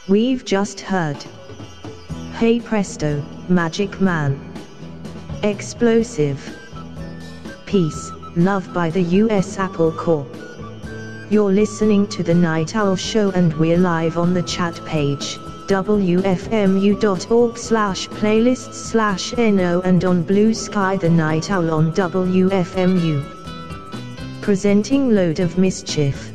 We've just heard Hey Presto, Magic Man, Explosive, Peace, Love by the US Apple Corp. You're listening to The Night Owl Show and we're live on the chat page, wfmu.org/playlists/no and on Blue Sky The Night Owl on WFMU. Presenting Load of Mischief.